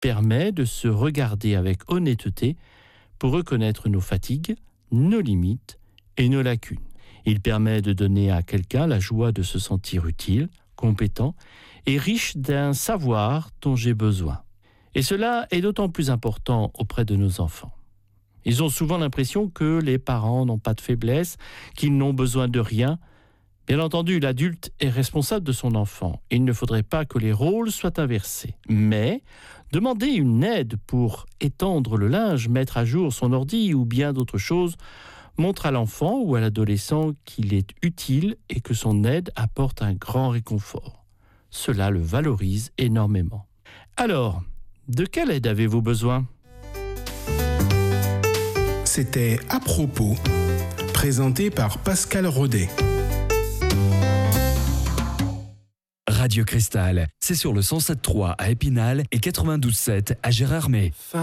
permet de se regarder avec honnêteté pour reconnaître nos fatigues, nos limites et nos lacunes. Il permet de donner à quelqu'un la joie de se sentir utile, compétent et riche d'un savoir dont j'ai besoin. Et cela est d'autant plus important auprès de nos enfants. Ils ont souvent l'impression que les parents n'ont pas de faiblesse, qu'ils n'ont besoin de rien. Bien entendu, l'adulte est responsable de son enfant. Il ne faudrait pas que les rôles soient inversés. Mais demander une aide pour étendre le linge, mettre à jour son ordi ou bien d'autres choses montre à l'enfant ou à l'adolescent qu'il est utile et que son aide apporte un grand réconfort. Cela le valorise énormément. Alors, de quelle aide avez-vous besoin ? C'était À propos, présenté par Pascal Rodet. Radio Cristal, c'est sur le 107.3 à Épinal et 92.7 à Gérardmer.